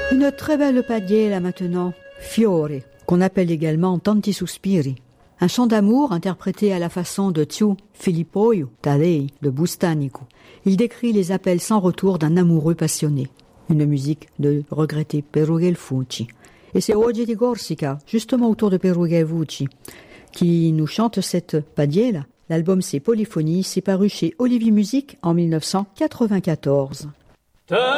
Une très belle padiella maintenant, Fiore, qu'on appelle également Tanti Sospiri. Un chant d'amour interprété à la façon de Tiu Filippoiu Tadei de Bustanico. Il décrit les appels sans retour d'un amoureux passionné. Une musique de regretté Perugel Fucci. Et c'est Oggi di Corsica, justement autour de Perugel Fucci, qui nous chante cette padiella. L'album c'est Polyphonie, c'est paru chez Olivier Musique en 1994.